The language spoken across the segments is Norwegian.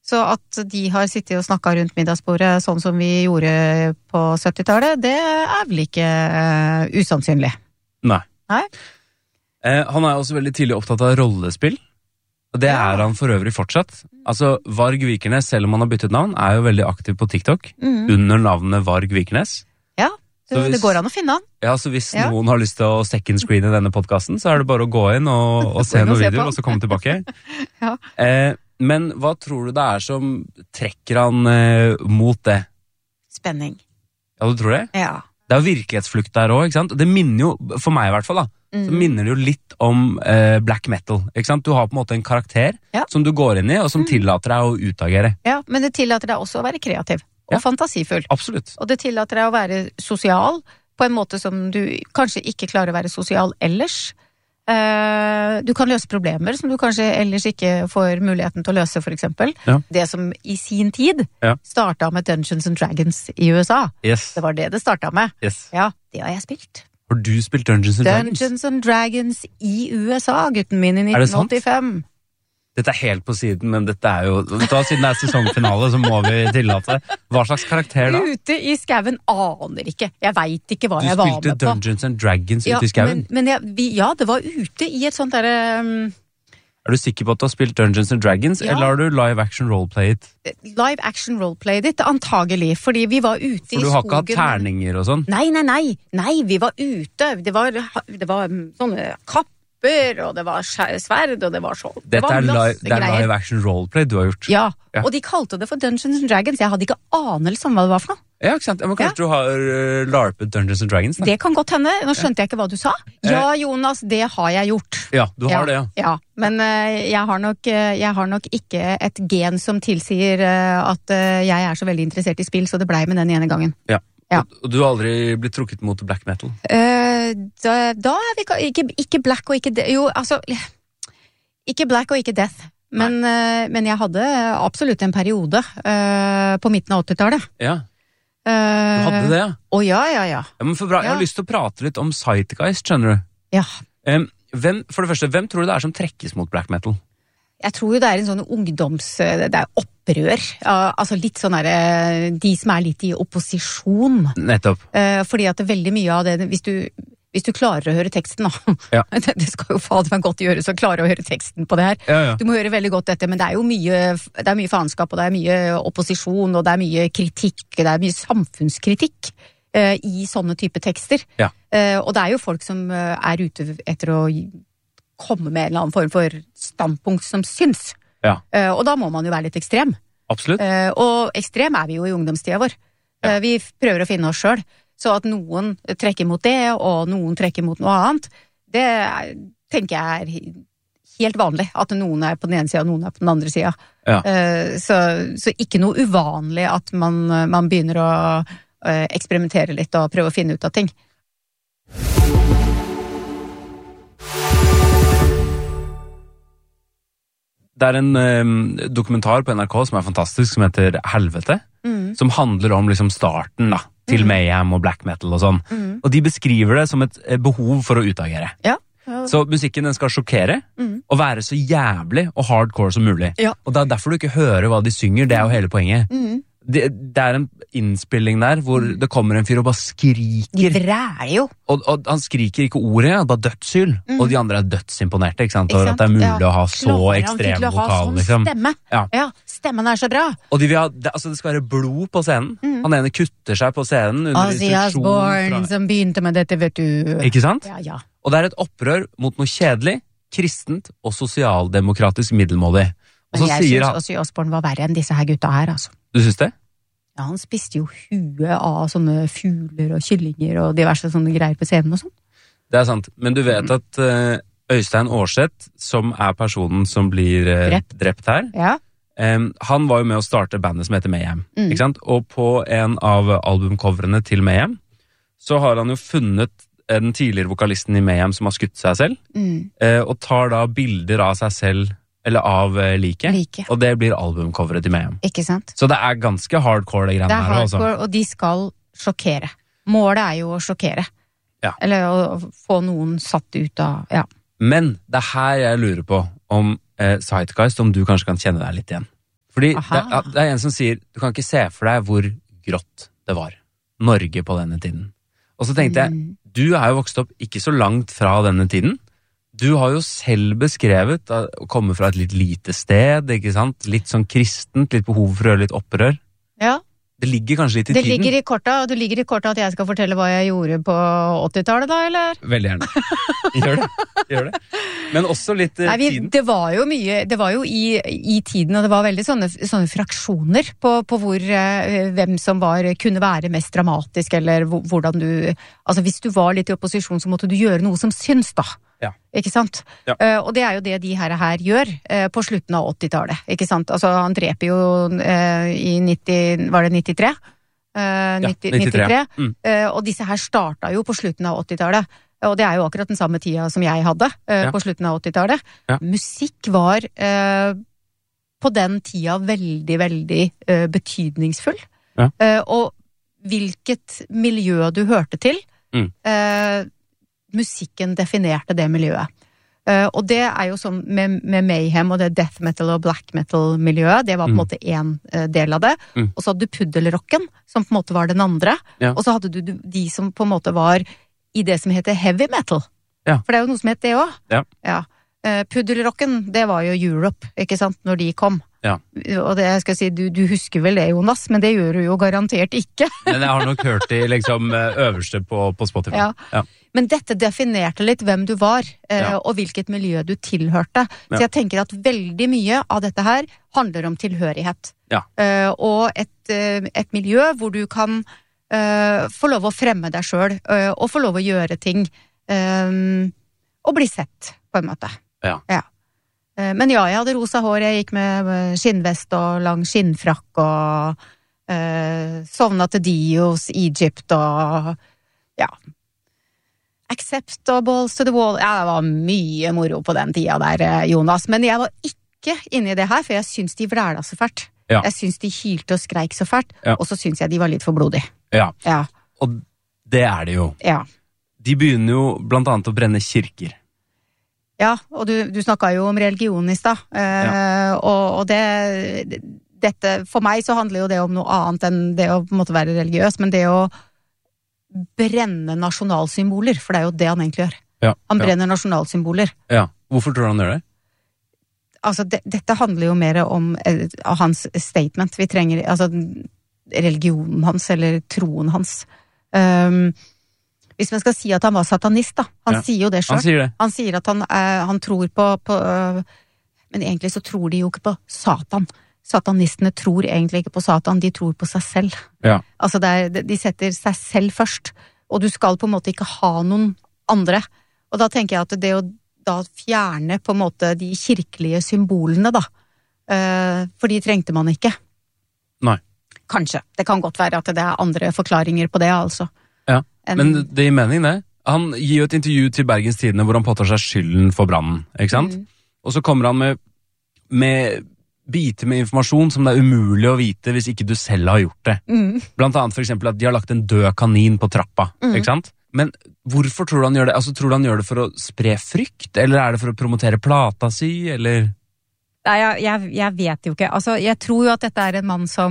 Så at de har sittet og snakket rundt middagsbordet sånn som vi gjorde på 70-tallet, det vel ikke usannsynlig. Nei. Nei? Han også veldig tidlig opptatt av rollespill, og det han for øvrig fortsatt. Altså, Varg Vikernes, selv om han har byttet navn, jo veldig aktiv på TikTok, under navnet Varg Vikernes. Ja, det går an å finne han. Ja, så hvis noen har lyst til å second screene denne podcasten, så det bare å gå inn og se noen videoer, og så komme tilbake. Ja. Men hva tror du det som trekker han mot det? Spenning. Ja, du tror det? Ja. Det jo virkelighetsflukt der også, ikke sant? Det minner jo, for meg i hvert fall da, så minner det jo litt om black metal, ikke sant? Du har på en måte en karakter som du går inn i, og som tillater deg å utagere. Ja, men det tillater deg også å være kreativ og fantasifull. Absolutt. Og det tillater deg å være sosial på en måte som du kanskje ikke klarer å være sosial ellers. Du kan løse problemer som du kanskje ellers ikke får muligheten til å løse, for eksempel. Ja. Det som i sin tid startet med Dungeons and Dragons i USA. Yes. Det var det startet med. Yes. Ja, det har jeg spilt. Har du spilt Dungeons and Dragons? Dungeons and Dragons i USA, gutten min, i 1985. Dette helt på siden, men dette jo... Siden det sesongfinale, så må vi tillate. Hva slags karakter da? Ute i skaven aner ikke. Jeg vet ikke hva jeg var med på. Du spilte Dungeons and Dragons ute i skaven? Men det var ute i et sånt der... du sikker på at du har spilt Dungeons and Dragons, eller har du live action roleplay it? Live action roleplay it, antagelig, fordi vi var ute i skogen. For du har ikke hatt terninger og sånn? Nei, vi var ute. Det var sånne kapper, og det var sverd, og det var sånn. Dette live action roleplay du har gjort? Ja, og de kalte det for Dungeons and Dragons. Jeg hadde ikke anelse om hva det var for noe. Ja, ikke sant? Men kanskje du har larpet Dungeons and Dragons? Da? Det kan godt hende. Nå skjønte jeg ikke hva du sa. Ja, Jonas, det har jeg gjort. Ja, du har det, ja. Men jeg har nok ikke et gen som tilsier at jeg så veldig interessert i spill, så det ble med den ene gangen. Ja. Og du har aldri blitt trukket mot black metal? Da vi ikke black og ikke ikke black og ikke death. Men jeg hadde absolutt en periode på midten av 80-tallet. Ja. Du hadde det, ja? Ja. Men for bra, jeg har lyst til å prate litt om Zeitgeist, skjønner du? Ja. For det første, hvem tror du det som trekkes mot black metal? Jeg tror jo det en sånn det opprør. Altså litt sånn de som litt i opposisjon. Nettopp. Fordi at det veldig mye av det, hvis du klarer å høre teksten da, det skal jo faen meg godt gjøre, så klarer å høre teksten på det her. Ja. Du må høre veldig godt dette, men det jo mye faenskap, og det mye opposisjon, og det mye kritikk, det mye samfunnskritikk i sånne type tekster. Ja. Og det jo folk som ute etter å komme med en eller annen form for standpunkt som syns. Ja. Og da må man jo være litt ekstrem. Absolutt. Og ekstrem vi jo i ungdomstida vår. Ja. Vi prøver å finne oss selv. Så at noen trekker mot det, og noen trekker mot noe annet, det tenker jeg helt vanlig. At noen på den ene siden, og noen på den andre siden. Ja. Så ikke noe uvanlig at man begynner å eksperimentere litt og prøve å finne ut av ting. Det en dokumentar på NRK som fantastisk, som heter Helvete, som handler om liksom starten da, til Mayhem og black metal og sånn. Og de beskriver det som et behov for å utagere. Ja. Så musikken den skal sjokkere, og være så jævlig og hardcore som mulig. Ja. Og det derfor du ikke hører hva de synger, det jo hele poenget. Det en innspilling der hvor det kommer en fyr og bare skriker. De vræler jo. Og han skriker ikke ordet, bare dødssyl. Og de andre dødsimponerte, ikke sant? Og at det mulig å ha så ekstrem vokal, liksom. Stemme. Ja, stemmen så bra. Og de vil ha, det skal være blod på scenen. Han ene kutter seg på scenen under Ozzy Osbourne som begynte med dette, vet du. Ikke sant? Ja. Og det et opprør mot noe kjedelig, kristent og sosialdemokratisk middelmådig. Og men jeg synes Ozzy Osbourne var verre enn disse her gutta her, altså. Du synes det? Ja, han spiste jo huet av sånne fugler og kyllinger og diverse sånne greier på scenen og sånn. Det sant, men du vet at Øystein Aarseth, som personen som blir drept her, han var jo med å starte bandet som heter Mayhem, ikke sant? Og på en av albumcoverene til Mayhem, så har han jo funnet den tidligere vokalisten i Mayhem som har skutt seg selv, og tar da bilder av seg selv, eller av like. Og det blir albumcoveret til Mayhem. Ikke sant? Så det ganske hardcore det greiene her. Det hardcore, og de skal sjokkere. Målet jo å sjokkere. Ja. Eller å få noen satt ut av, ja. Men det her jeg lurer på om Zeitgeist, om du kanskje kan kjenne deg litt igjen. Fordi det en som sier, du kan ikke se for deg hvor grått det var. Norge på denne tiden. Og så tenkte jeg, du jo vokst opp ikke så langt fra denne tiden. Du har jo selv beskrevet å komme fra et litt lite sted, ikke sant? Litt sånn kristent, litt behov for å gjøre litt opprør. Ja. Det ligger kanskje litt i tiden. Det ligger i korta at jeg skal fortelle hva jeg gjorde på 80-tallet da, eller? Veldig gjerne. Gjør det. Men også litt tiden. Det var jo mye, det var jo i tiden, og det var veldig sånne fraksjoner på hvor, hvem som kunne være mest dramatisk, eller hvordan du, altså hvis du var litt i opposisjon, så måtte du gjøre noe som syns da. Ja. Ikke sant? Ja. Og det jo det de her gjør på slutten av 80-tallet, ikke sant? Altså han dreper jo i 90, var det 93? 93. Og disse her starta jo på slutten av 80-tallet, og det jo akkurat den samme tida som jeg hadde på slutten av 80-tallet. Ja. Musikk var på den tida veldig, veldig betydningsfull. Ja. Og hvilket miljø du hørte til, musikken definerte det miljøet. Og det jo sånn med Mayhem og det death metal og black metal miljøet, det var på en måte en del av det. Og så hadde du puddelrocken, som på en måte var den andre. Ja. Og så hadde du de som på en måte var i det som heter heavy metal. Ja. For det jo noe som het det også. Ja. Ja. Puddelrocken, det var jo Europe, ikke sant, når de kom. Ja. Og det jeg skal si, du husker vel det, Jonas, men det gjør du jo garantert ikke. Men jeg har nok hørt de liksom øverste på Spotify. Ja. Ja. Men dette definerte litt hvem du var, og hvilket miljø du tilhørte. Så jeg tenker at veldig mye av dette her handler om tilhørighet. Ja. Og et miljø hvor du kan få lov å fremme deg selv, og få lov å gjøre ting, og bli sett, på en måte. Ja. Ja. Men ja, jeg hadde rosa hår, jeg gikk med skinnvest og lang skinnfrakk, og sovna til Dios, Egypt, og ja... Accept og balls to the wall. Ja, det var mye moro på den tida der, Jonas. Men jeg var ikke inne i det her, for jeg syns de vræla så fælt. Ja. Jeg syns de hylte og skreik så fælt, og så syns jeg de var litt for blodige. Ja. Ja. Og det det jo. Ja. De begynner jo blant annet å brenne kirker. Ja, og du snakket jo om religion i stad. Og dette, for meg så handler jo det om noe annet enn det å på en måte være religiøs, men det å brenne nasjonalsymboler, for det jo det han egentlig gjør. Ja, han brenner nasjonalsymboler. Ja, hvorfor tror du han gjør det? Altså, dette handler jo mer om hans statement. Vi trenger, altså, religionen hans, eller troen hans. Hvis man skal si at han var satanist, da. Han sier jo det selv. Han sier det. Han sier at han tror på men egentlig så tror de jo ikke på Satan. Satanistene tror egentlig ikke på Satan, de tror på seg selv. Ja. Altså de setter seg selv først, og du skal på en måte ikke ha noen andre. Og da tenker jeg at det å da fjerne på en måte de kirkelige symbolene da, for de trengte man ikke. Nei. Kanskje. Det kan godt være at det andre forklaringer på det, altså. Ja, men det gir mening det. Han gir jo et intervju til Bergens Tidende hvor han påtar seg skylden for brannen, ikke sant? Og så kommer han med biter med informasjon som det umulig å vite hvis ikke du selv har gjort det. Blant annet for eksempel at de har lagt en død kanin på trappa, ikke sant? Men hvorfor tror du han gjør det? Altså, tror du han gjør det for å spre frykt, eller det for å promotere plata si, eller? Nei, jeg vet jo ikke. Altså, jeg tror jo at dette en mann som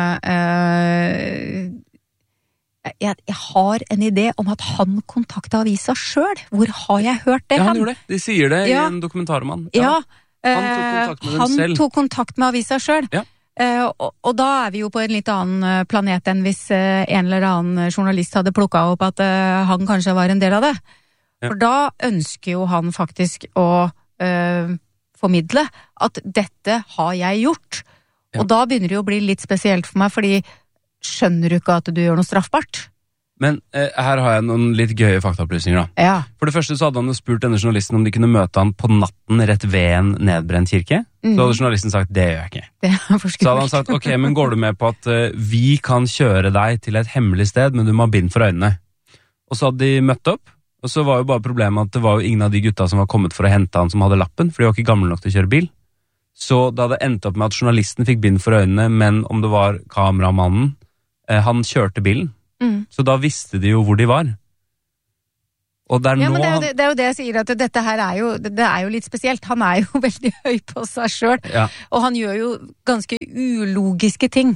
jeg har en idé om at han kontaktet avisa selv. Hvor har jeg hørt det? Ja, han gjorde det. De sier det i en dokumentar om han. Ja. Han tok kontakt med avisa selv. Ja. Og da vi jo på en litt annen planet enn hvis en eller annen journalist hadde plukket opp at han kanskje var en del av det. Ja. For da ønsker jo han faktisk å formidle at dette har jeg gjort. Ja. Og da begynner det jo å bli litt spesielt for meg, fordi skjønner du ikke at du gjør noe straffbart? Men her har jeg noen litt gøye faktaopplysninger da. Ja. For det første så hadde han jo spurt denne journalisten om de kunne møte han på natten rett ved en nedbrent kirke. Så hadde journalisten sagt, det gjør jeg ikke. Så hadde han sagt, ok, men går du med på at vi kan kjøre deg til et hemmelig sted, men du må ha bind for øynene. Og så hadde de møtt opp, og så var jo bare problemet at det var jo ingen av de gutta som var kommet for å hente han som hadde lappen, for de var ikke gamle nok til å kjøre bil. Så da det endte opp med at journalisten fikk bind for øynene, men om det var kameramannen, han kjørte bilen. Så da visste de jo hvor de var. Og det nå... Men det jo det jeg sier, at dette her det jo litt spesielt. Han jo veldig høy på seg selv, og han gjør jo ganske ulogiske ting.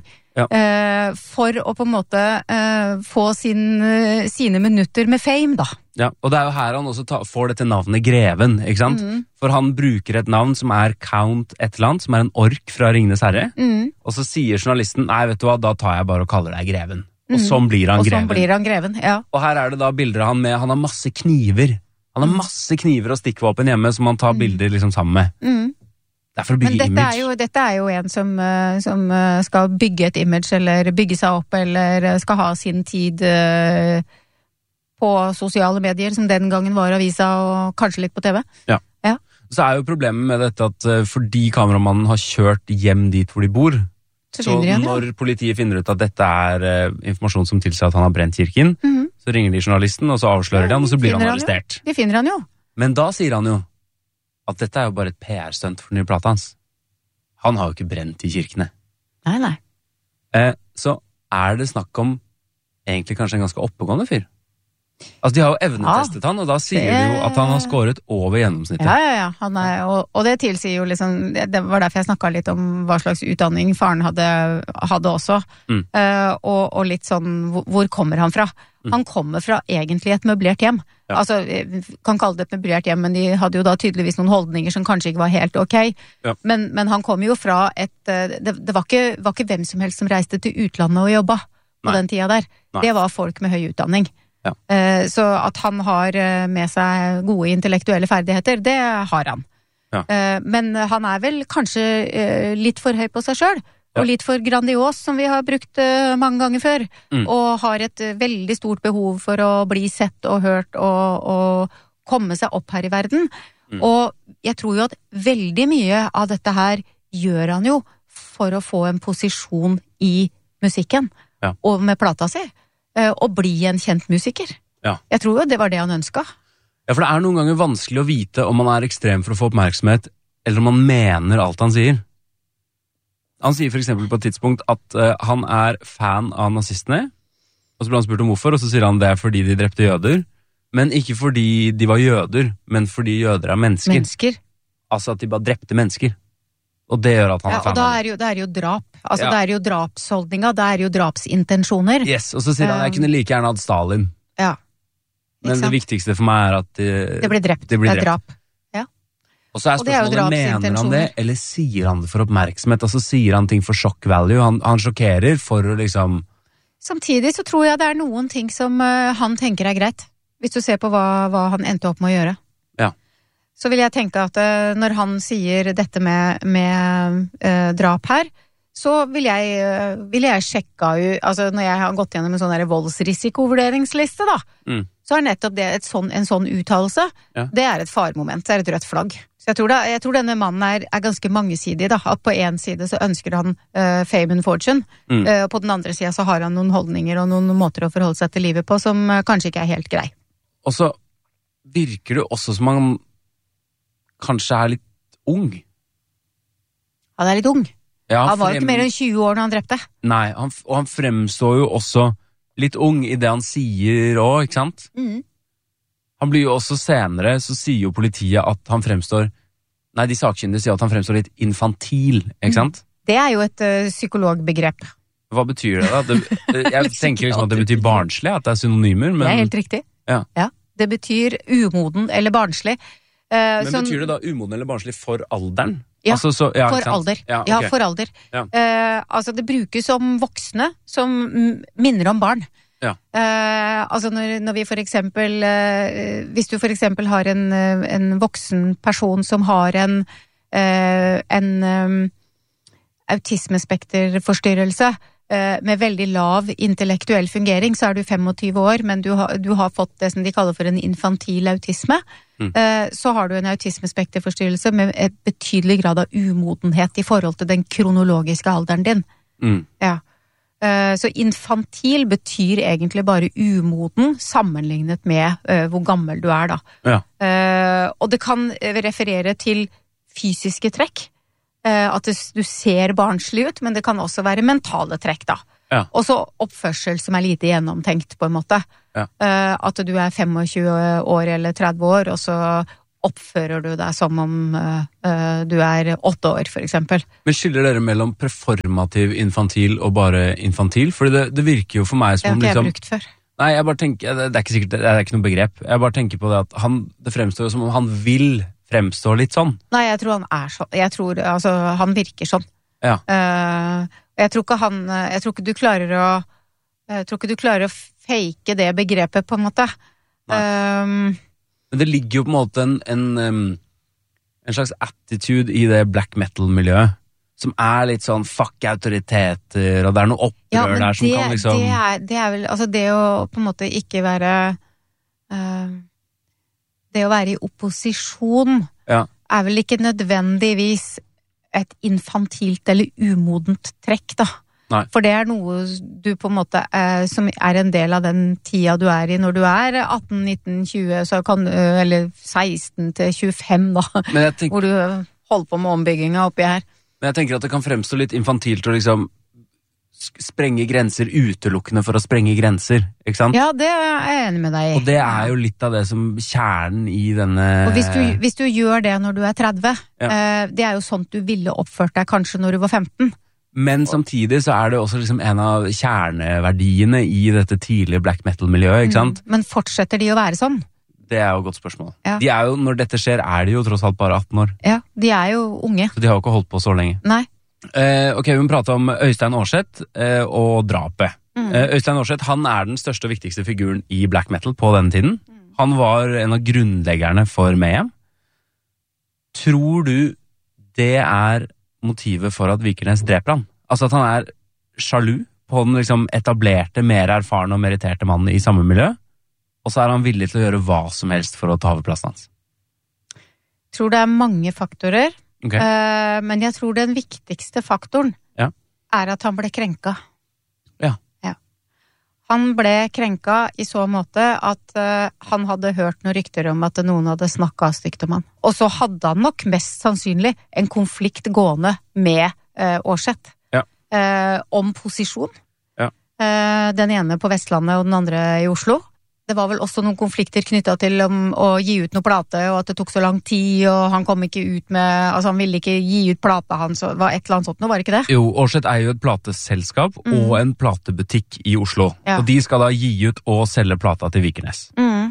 For å på en måte få sine minutter med fame, da. Ja, og det jo her han også får dette navnet Greven, ikke sant? For han bruker et navn som Count et eller annet, som en ork fra Ringenes Herre, og så sier journalisten, nei, vet du hva, da tar jeg bare og kaller deg Greven. Og sånn blir han Greven. Ja. Og her det da bilder av han med, han har masse kniver. Han har masse kniver og stikkvåpen hjemme som han tar bilder liksom sammen med. Det for å bygge image. Dette jo en som skal bygge et image, eller bygge seg opp, eller skal ha sin tid på sosiale medier, som den gangen var avisa, og kanskje litt på TV. Ja. Så jo problemet med dette at fordi kameramannen har kjørt hjem dit hvor de bor, så når politiet finner ut at dette informasjon som tilsier at han har brent kirken, så ringer de journalisten, og så avslører de han, og så blir han arrestert. De finner han jo. Men da sier han jo at dette jo bare et PR-stunt for den nye plata hans. Han har jo ikke brent i kirkene. Nei. Så det snakk om egentlig kanskje en ganske oppegående fyr. Altså, de har jo evnetestet han, og da sier de jo at han har skåret over gjennomsnittet. Ja. Han og det tilsier jo liksom, det var derfor jeg snakket litt om hva slags utdanning faren hadde også. Og litt sånn, hvor kommer han fra? Han kommer fra egentlig et møblert hjem. Ja. Altså, kan kalle det et møblert hjem, men de hadde jo da tydeligvis noen holdninger som kanskje ikke var helt ok. Ja. Men han kom jo fra det var ikke hvem som helst som reiste til utlandet og jobba på den tida der. Nei. Det var folk med høy utdanning. Ja. Så at han har med seg gode intellektuelle ferdigheter, det har han. Ja. Men han vel kanskje litt for høy på seg selv, og litt for grandios, som vi har brukt mange ganger før, og har et veldig stort behov for å bli sett og hørt og komme seg opp her i verden. Og jeg tror jo at veldig mye av dette her gjør han jo for å få en posisjon i musikken, og med plata si. Å bli en kjent musiker. Ja. Jeg tror jo det var det han ønsket. Ja, for det noen ganger vanskelig å vite om man ekstrem for å få oppmerksomhet, eller om man mener alt han sier. Han sier for eksempel på et tidspunkt at han fan av nazistene, og så ble han spurt om hvorfor, og så sier han det fordi de drepte jøder, men ikke fordi de var jøder, men fordi jøder mennesker. Altså at de bare drepte mennesker. Og det gjør at han fan av det. Og da det jo drap. Altså, det jo drapsholdninger, det jo drapsintensjoner. Yes, og så sier han, jeg kunne like gjerne hatt Stalin. Ja. Men det viktigste for meg at det blir drept. Det blir drap. Ja. Og så spørsmålet, mener han det, eller sier han det for oppmerksomhet? Altså, sier han ting for shock value? Han sjokkerer for å liksom... Samtidig så tror jeg det noen ting som han tenker greit. Hvis du ser på hva han endte opp med å gjøre. Ja. Så vil jeg tenke at når han sier dette med drap her, så vil jeg sjekke ut, altså når jeg har gått gjennom en sånn voldsrisikovurderingsliste da, så nettopp det en sånn uttalelse, det et faremoment, det et rødt flagg. Så jeg tror denne mannen ganske mangesidig da, at på en side så ønsker han fame and fortune, og på den andre siden så har han noen holdninger og noen måter å forholde seg til livet på som kanskje ikke helt grei. Og så virker det også som han kanskje litt ung. Han litt ung. Ja, han var ikke mer enn 20 år når han drepte. Nei, og han fremstår jo også litt ung i det han sier også, ikke sant? Han blir jo også senere, så sier jo politiet at han fremstår, nei, de sakkyndige sier at han fremstår litt infantil, ikke sant? Det jo et psykologbegrep. Hva betyr det da? Jeg tenker liksom at det betyr barnslig, at det synonymer, men... Det helt riktig. Ja, det betyr umoden eller barnslig. Men betyr det da umoden eller barnslig for alderen? Ja, altså, for alder. Ja, okay. Ja, for alder. Ja. Altså, det brukes som voksne som minner om barn. Ja. Altså, når vi for eksempel, hvis du for eksempel har en voksen person som har en autismespekterforstyrrelse, med veldig lav intellektuell fungering, så du 25 år, men du har fått det som de kaller for en infantil autisme, så har du en autismespekterforstyrrelse med et betydelig grad av umodenhet i forhold til den kronologiske alderen din. Ja. Så infantil betyr egentlig bare umoden sammenlignet med hvor gammel du da. Ja. Og det kan referere til fysiske trekk, at du ser barnslig ut, men det kan også være mentale trekk da. Ja. Og så oppførsel som lite gjennomtenkt på en måte. Ja. At du 25 år eller 30 år, og så oppfører du deg som om du 8 år, for eksempel. Men skiller dere mellom performativ infantil og bare infantil? Fordi det virker jo for meg som det har ikke jeg brukt før. Nei, jeg bare tenker, det er ikke sikkert, det er ikke noe begrep. Jeg bare tenker på det at det fremstår som om han vil fremstå litt sånn. Nei, jeg tror han sånn. Jeg tror, han virker sånn. Ja. Jeg tror ikke du klarer å fake det begrepet, på en måte. Men det ligger jo på en måte en slags attitude i det black metal-miljøet, som litt sånn fuck autoriteter, og det noe opprør der som kan liksom... Det vel, det å på en måte ikke være... det å være i opposisjon vel ikke nødvendigvis et infantilt eller umodent trekk, da. Nei. For det noe du på en måte som en del av den tida du i når du 18, 19, 20, så kan, eller 16 til 25 da, hvor du holder på med ombygginga oppi her. Men jeg tenker at det kan fremstå litt infantilt å liksom sprenge grenser utelukkende for å sprenge grenser, ikke sant? Ja, det jeg enig med deg i. Og det jo litt av det som kjernen i denne... Og hvis du gjør det når du 30, det jo sånt du ville oppført deg kanskje når du var 15. Men samtidig så det også liksom en av kjerneverdiene i dette tidlige black metal-miljøet, ikke sant? Men fortsetter de å være sånn? Det jo et godt spørsmål. Ja. De jo, når dette skjer, de jo tross alt bare 18 år. Ja, de jo unge. Så de har jo ikke holdt på så lenge. Nei. Ok, vi må prate om Øystein Aarseth og drapet. Øystein Aarseth, han den største og viktigste figuren i black metal på denne tiden. Han var en av grunnleggerne for Mayhem. Tror du det motivet for at Vikernes dreper han? Altså at han sjalu på den liksom etablerte, mer erfarne og meritterte mannen i samme miljø, og så han villig til å gjøre hva som helst for å ta over plassen hans? Jeg tror det mange faktorer, okay. Men jeg tror den viktigste faktoren at han ble krenka. Ja. Han ble krenka i så måte at han hadde hørt noen rykter om at noen hadde snakket stygt om han. Og så hadde han nok mest sannsynlig en konflikt gående med Aarseth. Om posisjon. Den ene på Vestlandet og den andre i Oslo. Det var vel også noen konflikter knyttet til å gi ut noe plate, og at det tok så lang tid, og han kom ikke ut med, altså han ville ikke gi ut plata hans, og var et eller annet sånt, nå var det ikke det? Jo, Aarseth jo et plateselskap og en platebutikk i Oslo, og de skal da gi ut og selge plata til Vikernes.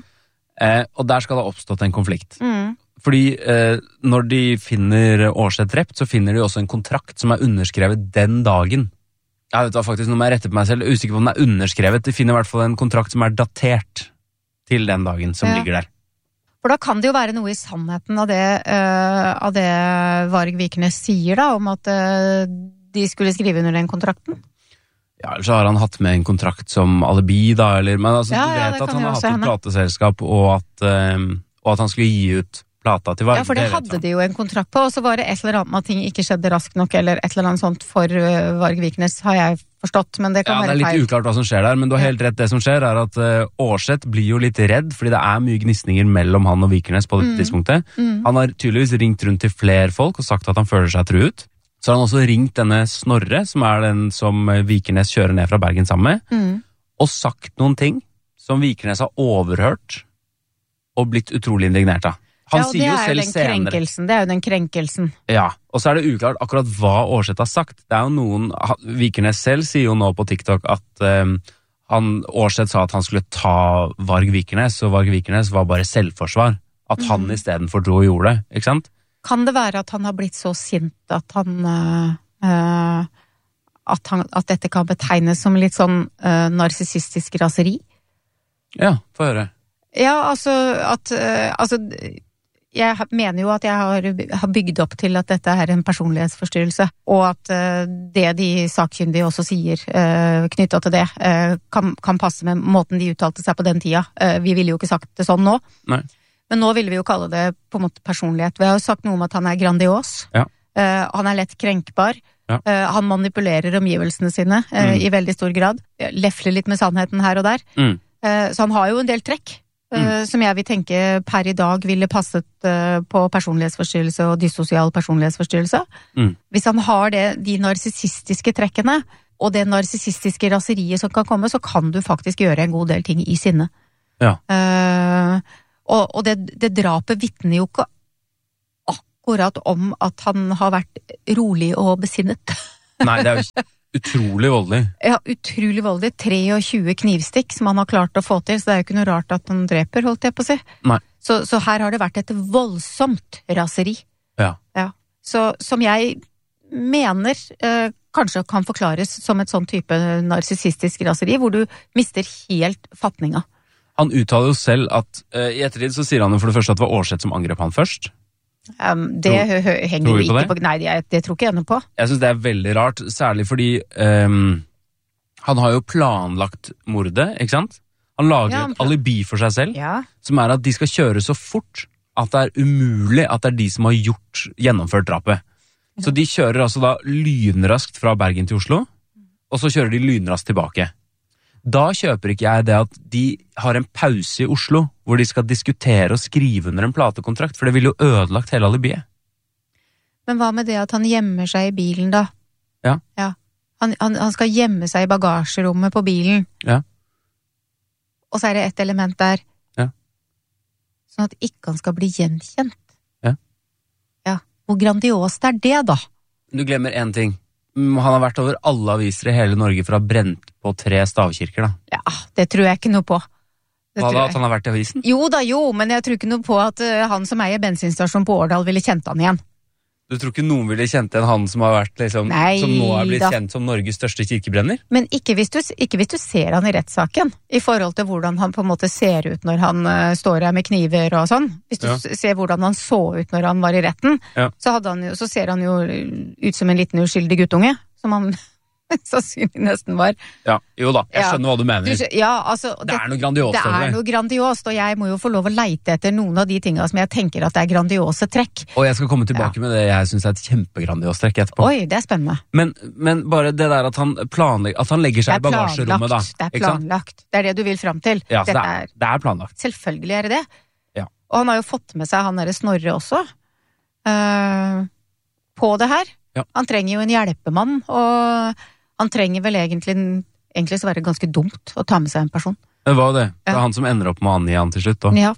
Og der skal det ha oppstått en konflikt. Fordi når de finner Aarseth drept, så finner de også en kontrakt som underskrevet den dagen. Jeg vet faktisk, nå må jeg rette på meg selv, jeg usikker på om den underskrevet. De finner i hvert fall en kontrakt som datert til den dagen som ligger der. For da kan det jo være noe i sannheten av det Varg Vikernes sier da, om at de skulle skrive under den kontrakten. Ja, eller så har han hatt med en kontrakt som alibi da, eller, men altså, du vet at han har hatt et plateselskap, og at han skulle gi ut plata til Varg. Ja, for det hadde de jo en kontrakt på, og så var det et eller annet med at ting ikke skjedde raskt nok, eller et eller annet sånt for Varg Vikernes, har jeg forstått, men det kan være feil. Ja, det litt uklart hva som skjer der, men du har helt rett. Det som skjer at Aarseth blir jo litt redd, fordi det mye gnisninger mellom han og Vikernes på dette tidspunktet. Han har tydeligvis ringt rundt til flere folk og sagt at han føler seg truet. Så har han også ringt denne Snorre, som den som Vikernes kjører ned fra Bergen sammen med, og sagt noen ting som Vikernes har overhørt og blitt utrolig indignert av. Han sier jo selv senere. Det jo den krenkelsen. Ja, og så det uklart akkurat hva Aarseth har sagt. Det jo noen, Vikernes selv sier jo nå på TikTok at Aarseth sa at han skulle ta Varg Vikernes, og Varg Vikernes var bare selvforsvar. At han i stedet for dro og gjorde det, ikke sant? Kan det være at han har blitt så sint at at dette kan betegnes som litt sånn narsissistisk raseri? Ja, få høre. Ja, altså jeg mener jo at jeg har bygd opp til at dette en personlighetsforstyrrelse, og at det de sakkyndige også sier knyttet til det, kan passe med måten de uttalte seg på den tida. Vi ville jo ikke sagt det sånn nå. Nei. Men nå ville vi jo kalle det på en måte personlighet. Vi har jo sagt noe om at han grandios. Ja. Han lett krenkbar. Ja. Han manipulerer omgivelsene sine i veldig stor grad. Lefler litt med sannheten her og der. Så han har jo en del trekk. Som jeg vil tenke per i dag ville passet på personlighetsforstyrrelse og dysosial personlighetsforstyrrelse. Hvis han har de narsissistiske trekkene, og det narsissistiske raseriet som kan komme, så kan du faktisk gjøre en god del ting i sinne. Ja. Og det drapet vitner jo ikke akkurat om at han har vært rolig og besinnet. Nei, det jo utrolig voldelig. Ja, utrolig voldelig. 23 knivstikk som han har klart å få til, så det jo ikke noe rart at han dreper, holdt jeg på å si. Nei. Så her har det vært et voldsomt raseri. Ja. Så som jeg mener kanskje kan forklares som et sånn type narsissistisk raseri, hvor du mister helt fatninga. Han uttaler jo selv at i ettertid så sier han jo for det første at det var Aarseth som angrep han først. Det henger jo ikke på... Nei, det tror ikke jeg noe på. Jeg synes det veldig rart, særlig fordi han har jo planlagt mordet, ikke sant? Han lager et alibi for seg selv, som at de skal kjøre så fort at det umulig at det de som har gjennomført drapet. Så de kjører altså da lynraskt fra Bergen til Oslo, og så kjører de lynraskt tilbake. Da kjøper ikke jeg det at de har en pause i Oslo, hvor de skal diskutere og skrive under en platekontrakt, for det ville jo ødelagt hele alibiet. Men hva med det at han gjemmer seg i bilen da? Ja. Han skal gjemme seg i bagasjerommet på bilen. Ja. Og så det et element der. Ja. Sånn at ikke han skal bli gjenkjent. Ja. Hvor grandiost det da? Du glemmer en ting. Han har vært over alle aviser i hele Norge for å ha brent på 3 stavkirker, da. Ja, det tror jeg ikke noe på. Hva da, at han har vært i avisen? Jo, men jeg tror ikke noe på at han som eier bensinstasjon på Årdal ville kjent han igjen. Du tror ikke noen ville kjent igjen han som har vært liksom, Nei, som nå blitt kjent som Norges største kirkebrenner? Men ikke hvis du ser han i rettssaken, i forhold til hvordan han på en måte ser ut når han står her med kniver og sånn. Hvis du ser hvordan han så ut når han var i retten, så ser han jo ut som en liten uskyldig guttunge, som han sannsynlig nesten var. Ja, jo da, jeg skjønner hva du mener. Altså, det noe grandiost. Det noe grandiost, og jeg må jo få lov å leite etter noen av de tingene som jeg tenker at det grandiose trekk. Og jeg skal komme tilbake med det jeg synes et kjempegrandios trekk etterpå. Oi, det spennende. Men bare det der at han legger seg i bagasjerommet da. Det planlagt. Det det du vil fram til. Ja, det planlagt. Selvfølgelig det. Ja. Og han har jo fått med seg han der Snorre også. På det her. Ja. Han trenger jo en hjelpemann, og han trenger vel egentlig så være ganske dumt å ta med seg en person. Det var det. Det han som ender opp med å angi han til slutt da. Ja.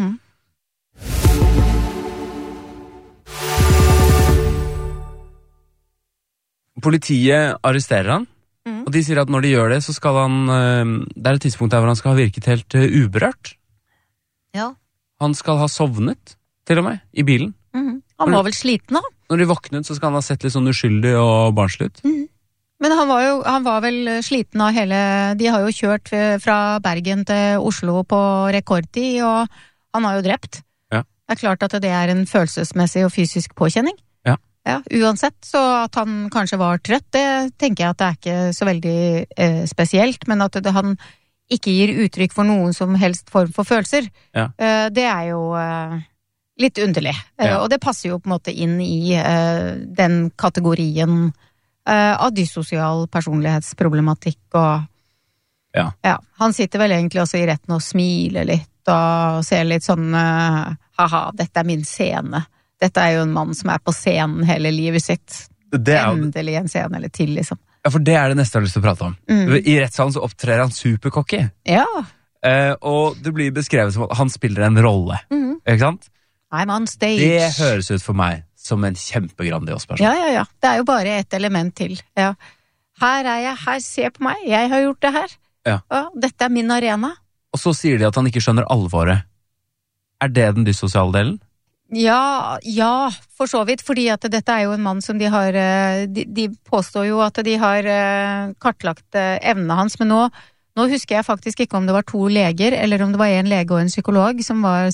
Politiet arresterer han, og de sier at når de gjør det, så skal han det et tidspunkt der hvor han skal ha virket helt uberørt. Ja. Han skal ha sovnet, til og med, i bilen. Han var vel sliten da. Når de våknet, så skal han ha sett litt sånn uskyldig og barnslig ut. Men han var vel sliten av de har jo kjørt fra Bergen til Oslo på rekordtid, og han har jo drept. Ja. Det klart at det en følelsesmessig og fysisk påkjenning. Ja, uansett, så at han kanskje var trøtt, det tenker jeg at det ikke så veldig spesielt, men at han ikke gir uttrykk for noen som helst form for følelser, det jo litt underlig. Og det passer jo på en måte inn i den kategorien av dysosial personlighetsproblematikk, og han sitter vel egentlig også i retten og smiler litt og ser litt sånn haha, dette min scene, dette jo en mann som på scenen hele livet sitt, endelig en scene eller til liksom. Ja, for det det neste jeg har lyst til å prate om. I rettssalen så opptrer han supercocky, og det blir beskrevet som at han spiller en rolle, ikke sant? I'm on stage. Det høres ut for meg som en kjempegrandios person. Ja. Det jo bare et element til. Ja. Her jeg, her se på meg, jeg har gjort det her. Ja. Dette min arena. Og så sier de at han ikke skjønner alvoret. Det den dyssosiale delen? Ja, for så vidt, fordi at dette jo en mann som de har, de påstår jo at de har kartlagt evnene hans, men nå husker jeg faktisk ikke om det var 2 leger, eller om det var en lege og en psykolog som var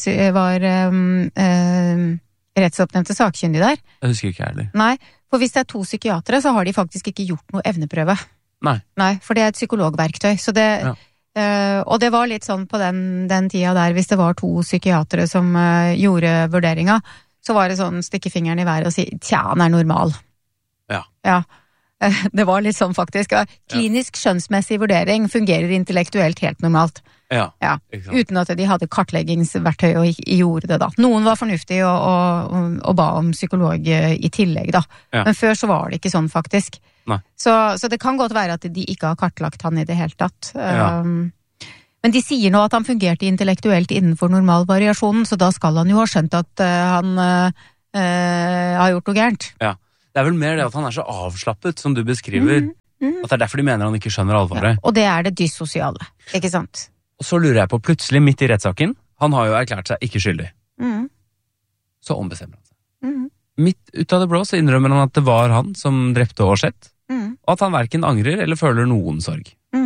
rettsoppnevnte sakkyndig der. Jeg husker ikke heller. Nei, for hvis det 2 psykiatere, så har de faktisk ikke gjort noe evneprøve. Nei, for det et psykologverktøy, så det... og det var litt sånn på den tida der, hvis det var 2 psykiatere som gjorde vurderinga, så var det sånn stikke fingeren i været og si, tja, han normal. Ja. Det var litt sånn faktisk. Klinisk skjønnsmessig vurdering fungerer intellektuelt helt normalt. Ja. Uten at de hadde kartleggingsverktøy og gjorde det da. Noen var fornuftige og ba om psykolog i tillegg da. Men før så var det ikke sånn faktisk. Så det kan godt være at de ikke har kartlagt han i det hele tatt. Men de sier nå at han fungerte intellektuelt innenfor normalvariasjonen, så da skal han jo ha skjønt at han har gjort noe gærent. Ja, det vel mer det at han så avslappet, som du beskriver. At det derfor de mener han ikke skjønner alvoret. Ja, og det det dyssosiale, ikke sant? Og så lurer jeg på, plutselig midt i rettssaken, han har jo erklært seg ikke skyldig. Så ombestemmer han seg. Midt ut av det blå så innrømmer han at det var han som drepte Aarseth, og at han hverken angrer eller føler noen sorg.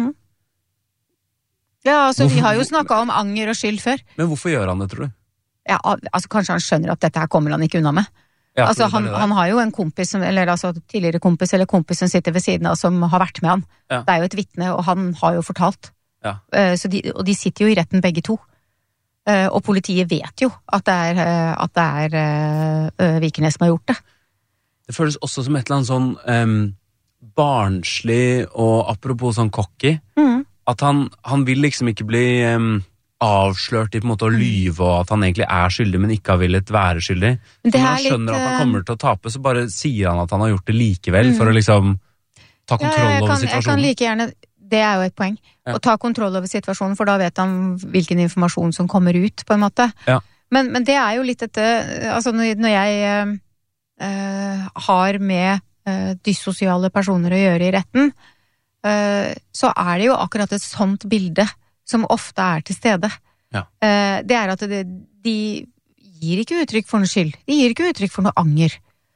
Ja, altså vi har jo snakket om anger og skyld før. Men hvorfor gjør han det, tror du? Ja, altså kanskje han skjønner at dette her kommer han ikke unna med. Ja, altså han har jo en kompis, eller altså tidligere kompis eller kompis som sitter ved siden av som har vært med han. Ja. Det jo et vitne, og han har jo fortalt. Ja. Og de sitter jo i retten begge to. Og politiet vet jo at det Vikernes som har gjort det. Det føles også som et eller annet sånn barnslig og apropos sånn cocky. At han vil liksom ikke bli avslørt i på en måte å lyve, og at han egentlig skyldig, men ikke har villet være skyldig. Når han skjønner at han kommer til å tape, så bare sier han at han har gjort det likevel, for å liksom ta kontroll over situasjonen. Jeg kan like gjerne, det jo et poeng, å ta kontroll over situasjonen, for da vet han hvilken informasjon som kommer ut, på en måte. Ja. Men det jo litt dette, altså når jeg har med dyssosiale personer å gjøre i retten, så det jo akkurat et sånt bilde som ofte til stede. Ja. Det at de gir ikke uttrykk for noe skyld. De gir ikke uttrykk for noe anger.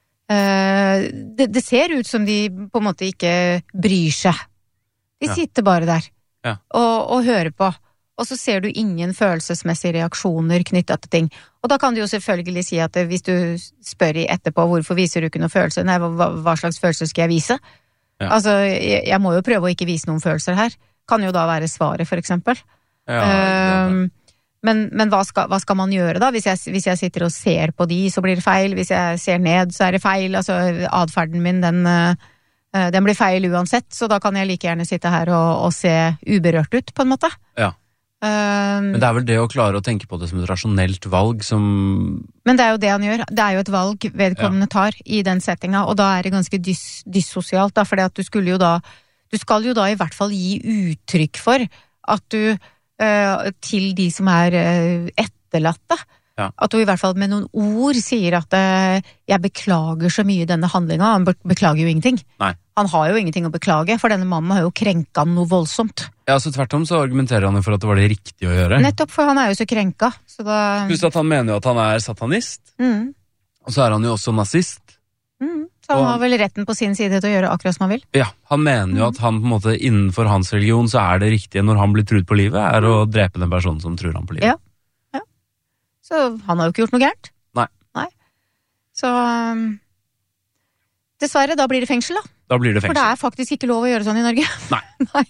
Det ser ut som de på en måte ikke bryr seg. De sitter bare der og hører på. Og så ser du ingen følelsesmessige reaksjoner knyttet til ting. Og da kan du jo selvfølgelig si at hvis du spør etterpå hvorfor viser du ikke noen følelser, hva slags følelser skal jeg vise? Ja. Altså, jeg må jo prøve å ikke vise noen følelser her. Kan jo da være svaret, for eksempel. Ja, men hva skal man gjøre da? Hvis jeg sitter og ser på de, så blir det feil. Hvis jeg ser ned, så det feil. Altså, adferden min, den blir feil uansett, så da kan jeg like gjerne sitte her og se uberørt ut, på en måte. Ja. Men det vel det å klare å tenke på det som et rasjonelt valg som... Men det jo det han gjør. Det jo et valg vedkommende tar i den settinga, og da det ganske dyssosialt, da, fordi at du skal jo da i hvert fall gi uttrykk for at du til de som etterlatte, at du i hvert fall med noen ord sier at jeg beklager så mye denne handlingen. Han beklager jo ingenting. Nei. Han har jo ingenting å beklage, for denne mannen har jo krenket han noe voldsomt. Ja, så tvert om så argumenterer han jo for at det var det riktige å gjøre. Nettopp, for han jo så krenka. Så da... Pluss at han mener jo at han satanist, og så han jo også nazist. Så han har vel retten på sin side til å gjøre akkurat som han vil? Ja, han mener jo at han på en måte innenfor hans religion så det riktige når han blir truet på livet, å drepe den personen som truer han på livet. Ja. Så han har jo ikke gjort noe gærent. Nei. Så dessverre, da blir det fengsel da. Da blir det fengsel. For det faktisk ikke lov å gjøre sånn i Norge. Nei.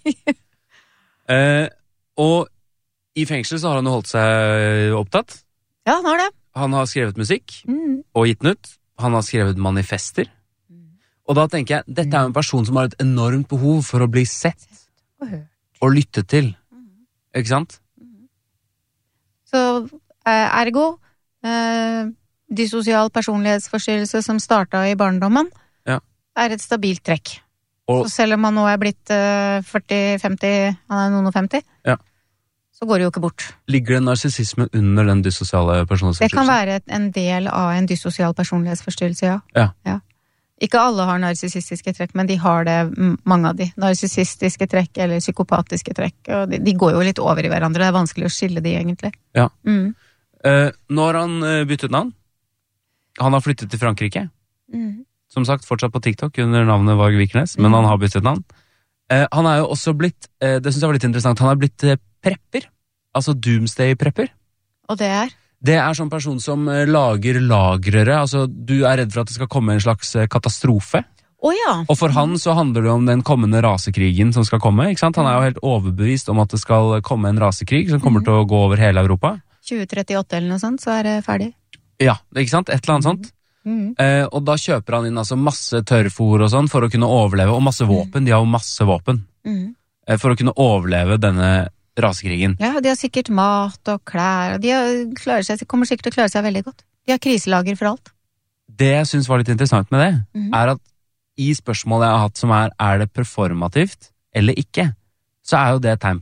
Og i fengsel så har han jo holdt seg opptatt. Ja, han har det. Han har skrevet musikk og gitt den ut. Han har skrevet manifester. Og da tenker jeg, dette jo en person som har et enormt behov for å bli sett og lyttet til. Ikke sant? Så ergo, dyssosial personlighetsforstyrrelse som startet i barndommen, et stabilt trekk. Og så selv om han nå blitt 40-50, han noen og 50, så går det jo ikke bort. Ligger det narsissisme under den dyssosiale personlighetsforstyrrelse? Det kan være en del av en dyssosial personlighetsforstyrrelse, ja. Ikke alle har narsissistiske trekk, men de har det, mange av de. Narsissistiske trekk eller psykopatiske trekk, og de går jo litt over i hverandre. Det vanskelig å skille de, egentlig. Ja. Nå har han byttet navn. Han har flyttet til Frankrike. Som sagt, fortsatt på TikTok under navnet Varg Vikernes, men han har byttet navn. Han jo også blitt, det synes jeg var litt interessant, han har blitt prepper. Altså doomsday-prepper. Og det Det sånn person som lager lagrere, altså du redd for at det skal komme en slags katastrofe. Ja. Og for han så handler det om den kommende rasekrigen som skal komme, ikke sant? Han jo helt overbevist om at det skal komme en rasekrig som kommer til å gå over hele Europa. 2038 eller noe sånt, så det ferdig. Ja, ikke sant? Et eller annet sånt. Og da kjøper han inn altså masse tørrfôr og sånn for å kunne overleve, og masse våpen, de har jo masse våpen. For å kunne overleve denne rasekrigen. Ja, de har sikkert mat og klær, og de kommer sikkert til å klare seg veldig godt. De har kriselager for alt. Det jeg synes var litt interessant med det, at i spørsmålet jeg har hatt som det performativt eller ikke, så jo det et tegn på at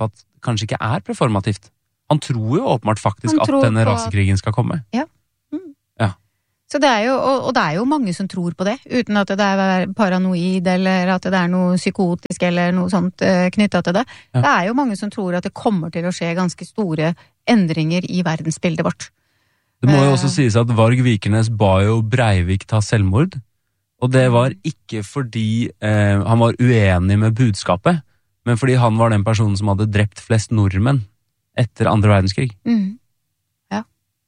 kanskje ikke performativt. Han tror jo åpenbart faktisk at denne rasekrigen skal komme. Ja. Ja. Så det jo, og det jo mange som tror på det, uten at det paranoid, eller at det noe psykotisk, eller noe sånt knyttet til det. Ja. Det jo mange som tror at det kommer til å skje ganske store endringer i verdensbildet vårt. Det må jo også sies at Varg Vikernes ba jo Breivik ta selvmord, og det var ikke fordi han var uenig med budskapet, men fordi han var den personen som hadde drept flest nordmenn etter andre verdenskrig. Ja.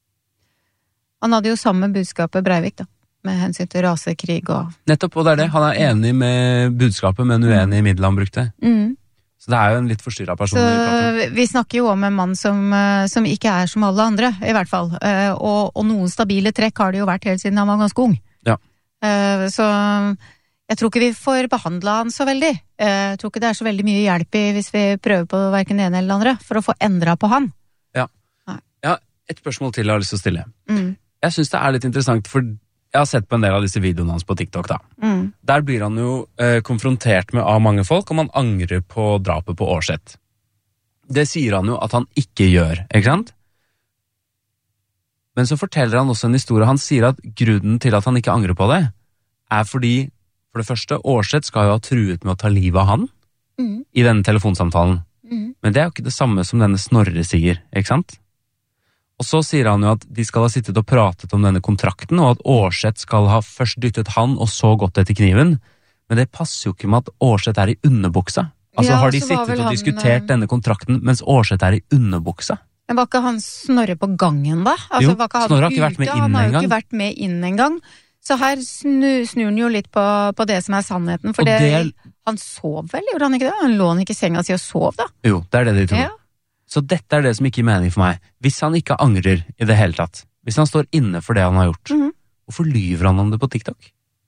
Han hadde jo samme budskapet Breivik da, med hensyn til rasekrig og... Nettopp, og det. Han enig med budskapet, men uenig i middelet han brukte. Så det jo en litt forstyrret person. Så vi snakker jo om en mann som ikke som alle andre, i hvert fall. Og noen stabile trekk har det jo vært helt siden han var ganske ung. Ja. Så jeg tror ikke vi får behandlet han så veldig. Jeg tror ikke det så veldig mye hjelp i hvis vi prøver på hverken det ene eller det andre, for å få endret på han. Ja. Ja, et spørsmål til jeg har lyst til å stille. Jeg synes det litt interessant, for jeg har sett på en del av disse videoene hans på TikTok da. Der blir han jo konfrontert med av mange folk, og man angrer på drapet på Aarseth. Det sier han jo at han ikke gjør, ikke sant? Men så forteller han også en historie. Han sier at grunnen til at han ikke angrer på det, fordi, for det første, Aarseth skal jo ha truet med å ta livet av han i denne telefonsamtalen. Men det jo ikke det samme som denne Snorre sier, ikke sant? Og så sier han jo at de skal ha sittet og pratet om denne kontrakten, og at Aarseth skal ha først dyttet han, og så gått etter kniven. Men det passer jo ikke med at Aarseth i underbuksa. Altså har de sittet og diskutert denne kontrakten, mens Aarseth i underbuksa? Men var ikke han Snorre på gangen da? Altså, jo, Snorre har ikke vært med inn en gang. Han har jo ikke vært med inn en gang. Så her snur han jo litt på det som sannheten. For han sov vel, gjorde han ikke det? Han lå ikke i senga si og sov da? Jo, det det de tror. Ja. Så dette det som ikke gir mening for meg. Hvis han ikke angrer i det hele tatt, hvis han står inne for det han har gjort, hvorfor lyver han om det på TikTok?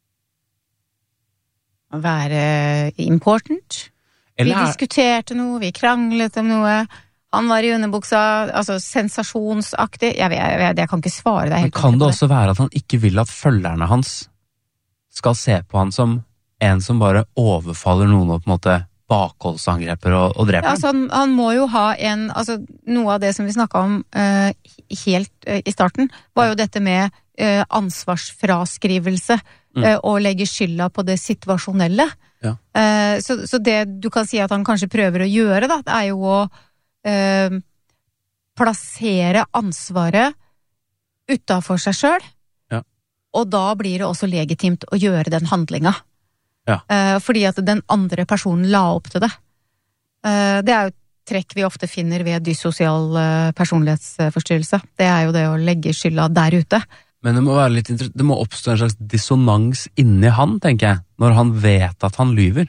Å være important. Vi diskuterte noe, vi kranglet om noe. Han var i underbuksa, altså sensasjonsaktig. Jeg kan ikke svare deg helt. Men kan det også være at han ikke vil at følgerne hans skal se på han som en som bare overfaller noen og på en måte bakholdsangreper og dreper? Ja, altså han må jo ha noe av det som vi snakket om helt i starten, var jo dette med ansvarsfraskrivelse og legge skylda på det situasjonelle. Ja. Så det du kan si at han kanskje prøver å gjøre da, det jo å plassere ansvaret utenfor seg selv, og da blir det også legitimt å gjøre den handlinga. Ja. Fordi at den andre personen la opp til det. Det jo trekk vi ofte finner ved dyssosial personlighetsforstyrrelse. Det jo det å legge skylda der ute. Men det må være litt interessant. Det må oppstå en slags dissonans inni han, tenker jeg, når han vet at han lyver.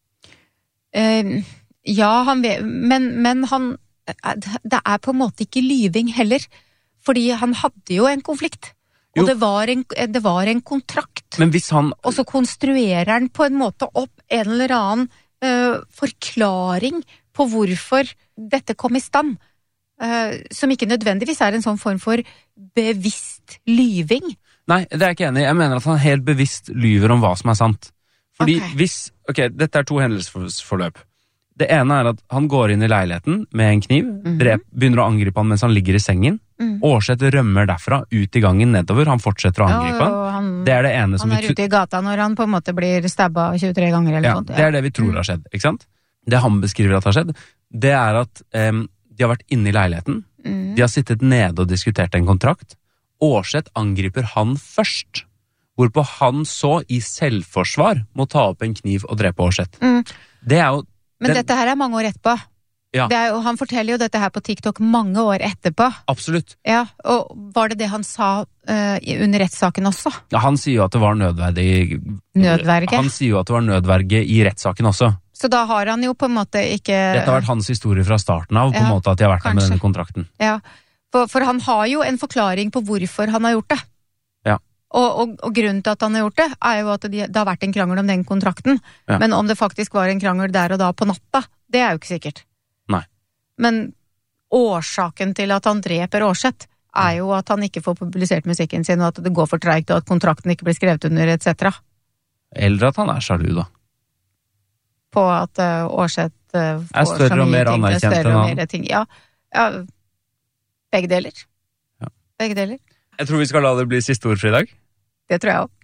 Ja, han vet, men han det på en måte ikke lyving heller, fordi han hadde jo en konflikt. Og det var en kontrakt. Men hvis han... Og så konstruerer han på en måte opp en eller annen forklaring på hvorfor dette kom i stand. Som ikke nødvendigvis en sånn form for bevisst lyving. Nei, det jeg ikke enig i. Jeg mener at han helt bevisst lyver om hva som sant. Fordi dette 2 hendelsesforløp. Det ene at han går inn i leiligheten med en kniv, begynner å angripe han mens han ligger i sengen. Aarseth rømmer derfra, ut i gangen nedover. Han fortsetter å angripe han. Det det ene som... Han ute i gata når han på en måte blir stabba 23 ganger eller sånt. Det det vi tror har skjedd, ikke sant? Det han beskriver at har skjedd, det at de har vært inne i leiligheten. De har sittet nede og diskutert en kontrakt. Aarseth angriper han først, hvorpå han så i selvforsvar må ta opp en kniv og drepe Aarseth. Det jo... Men dette her mange år etterpå. Ja. Han forteller jo dette her på TikTok mange år etterpå. Absolutt. Ja, og var det han sa under rettssaken også? Ja, han sier jo at det var nødverge. Nødverge? Han sier jo at det var nødverge i rettssaken også. Så da har han jo på en måte ikke... Dette har vært hans historie fra starten av, på en måte at de har vært med denne kontrakten. Ja, for han har jo en forklaring på hvorfor han har gjort det. Ja. Og grunnen til at han har gjort det, jo at det har vært en krangel om den kontrakten. Ja. Men om det faktisk var en krangel der og da på natta, det jo ikke sikkert. Nei. Men årsaken til at han dreper Aarseth jo at han ikke får publisert musikken sin, og at det går for tregt, og at kontrakten ikke blir skrevet under, etc. Eller at han sjalu, da. på at Aarseth får større og mer anerkjent enn han. Ja, begge deler. Ja. Begge deler. Jeg tror vi skal la det bli siste ord for i dag. Det tror jeg også.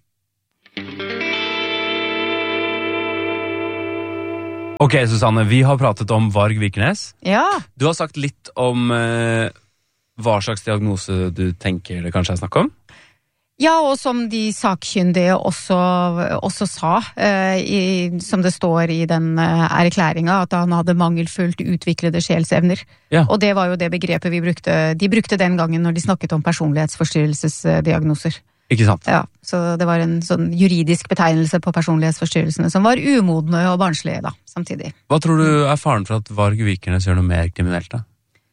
Ok, Susanne, vi har pratet om Varg Vikernes. Ja. Du har sagt litt om hva slags diagnose du tenker det kanskje er snakk om. Ja, og som de sakkyndige også sa, som det står i den erklæringa, at han hadde mangelfullt utviklede sjelsevner. Ja. Og det var jo det begrepet de brukte den gangen når de snakket om personlighetsforstyrrelsesdiagnoser. Ikke sant? Ja, så det var en sånn juridisk betegnelse på personlighetsforstyrrelsene som var umodne og barnslige da, samtidig. Hva tror du er faren for at Varg Vikernes gjør noe mer kriminelt da?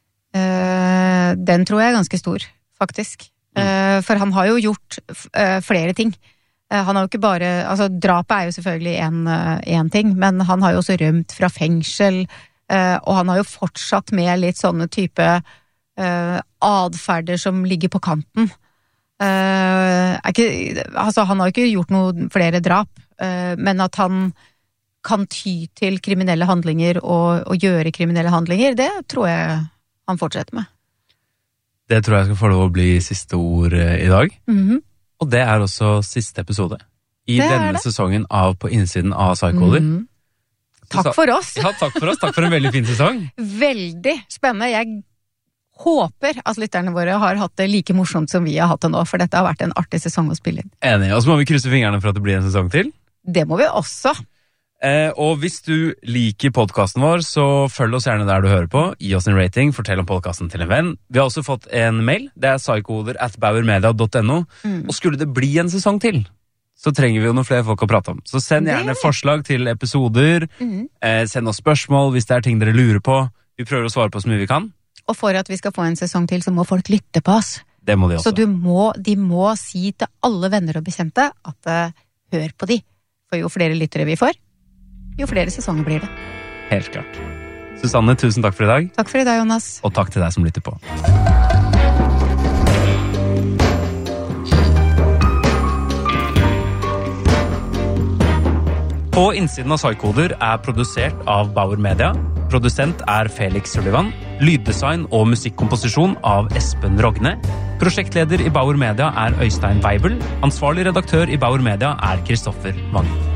Den tror jeg er ganske stor, faktisk. For han har jo gjort flere ting. Han har jo ikke bare, altså drapet er jo selvfølgelig en ting, men han har jo også rømt fra fengsel, og han har jo fortsatt med litt sånne type adferder som ligger på kanten. Han har jo ikke gjort noe flere drap, men at han kan ty til kriminelle handlinger og gjøre kriminelle handlinger, det tror jeg han fortsetter med. Det tror jeg skal få lov å bli siste ord i dag. Mm-hmm. Og det er også siste episode i denne sesongen av På innsiden av Psykoder. Mm-hmm. Takk for oss! Ja, takk for oss. Takk for en veldig fin sesong. Veldig spennende. Jeg håper at lytterne våre har hatt det like morsomt som vi har hatt det nå, for dette har vært en artig sesong å spille inn. Enig. Og så må vi krysse fingrene for at det blir en sesong til. Det må vi også. Og hvis du liker podcasten vår, så følg oss gjerne der du hører på. Gi oss en rating, fortell om podcasten til en venn. Vi har også fått en mail. Det er psykoder@bauermedia.no. Og skulle det bli en sesong til, så trenger vi jo noen flere folk å prate om. Så send gjerne forslag til episoder. Send oss spørsmål hvis det er ting dere lurer på. Vi prøver å svare på så mye vi kan. Og for at vi skal få en sesong til, så må folk lytte på oss. Det må de også. Så de må si til alle venner og bekjente at hør på de. For jo flere lyttere vi får, jo flere sesonger blir det. Helt klart. Susanne, tusen takk for i dag. Takk for i dag, Jonas. Og takk til deg som lytter på. På innsiden av Psykoder er produsert av Bauer Media. Produsent er Felix Sullivan. Lyddesign og musikkomposisjon av Espen Rogne. Prosjektleder i Bauer Media er Øystein Weibel. Ansvarlig redaktør i Bauer Media er Kristoffer Wangen.